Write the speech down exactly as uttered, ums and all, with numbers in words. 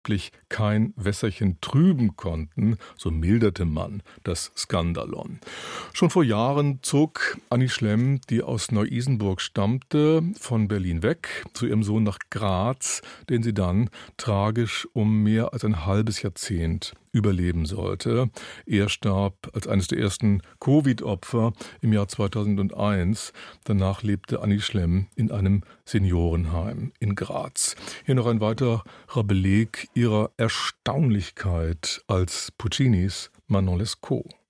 angeblich kein Wässerchen trüben konnten, so milderte man das Skandalon. Schon vor Jahren zog Annie Schlemm, die aus Neu-Isenburg stammte, von Berlin weg zu ihrem Sohn nach Graz, den sie dann tragisch um mehr als ein halbes Jahrzehnt überleben sollte. Er starb als eines der ersten Covid-Opfer im Jahr zweitausendeins. Danach lebte Annie Schlemm in einem Seniorenheim in Graz. Hier noch ein weiterer Beleg ihrer Erstaunlichkeit als Puccinis Manon Lescaut.